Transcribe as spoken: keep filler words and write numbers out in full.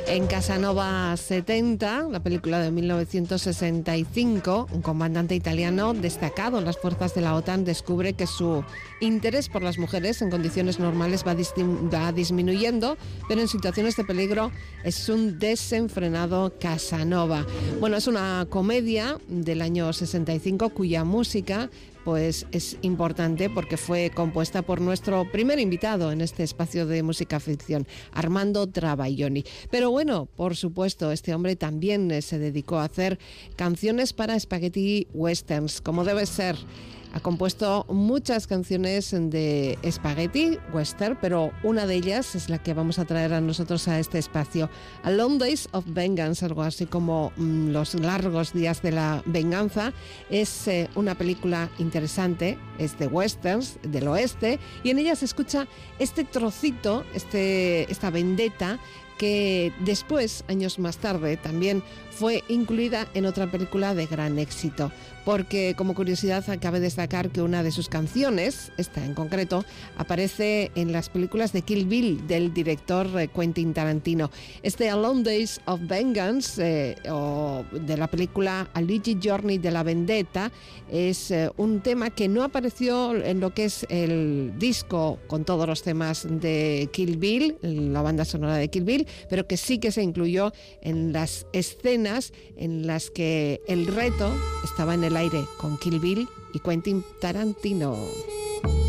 En Casanova setenta, la película de mil novecientos sesenta y cinco, un comandante italiano destacado en las fuerzas de la OTAN descubre que su interés por las mujeres en condiciones normales va, distim- va disminuyendo, pero en situaciones de peligro es un desenfrenado Casanova. Bueno, es una comedia del año sesenta y cinco cuya música pues es importante porque fue compuesta por nuestro primer invitado en este espacio de música ficción, Armando Travaglioni. Pero bueno, por supuesto, este hombre también eh, se dedicó a hacer canciones para spaghetti westerns, como debe ser. Ha compuesto muchas canciones de spaghetti western, pero una de ellas es la que vamos a traer a nosotros a este espacio. A Long Days of Vengeance, algo así como mmm, Los largos días de la venganza. Es eh, una película interesante, es de westerns, del oeste, y en ella se escucha este trocito, este, esta vendetta, que después, años más tarde, también fue incluida en otra película de gran éxito. Porque, como curiosidad, cabe destacar que una de sus canciones, esta en concreto, aparece en las películas de Kill Bill del director eh, Quentin Tarantino. Este A Long Days of Vengeance, eh, o de la película A Little Journey de la Vendetta, es eh, un tema que no apareció en lo que es el disco con todos los temas de Kill Bill, la banda sonora de Kill Bill, pero que sí que se incluyó en las escenas en las que el reto estaba en el aire con Kill Bill y Quentin Tarantino.